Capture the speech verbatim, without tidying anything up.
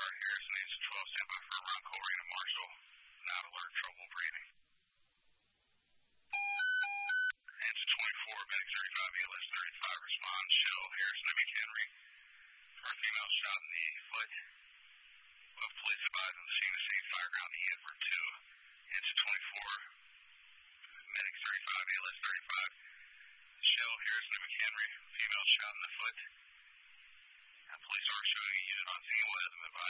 Guard Harrison, Nancy twelve, stand by for Ronco, Rena Marshall. Not alert, trouble breathing. Nancy twenty-four, Medic thirty-five, A L S thirty-five, respond. Shell Harrison and McHenry for a female shot in the foot. Both police advised on the scene of scene, fireground E Edward two. Nancy twenty-four, Medic thirty-five, A L S thirty-five. Shell Harrison and McHenry, female shot in the foot. Uh, police are showing a unit on scene. What has been advised?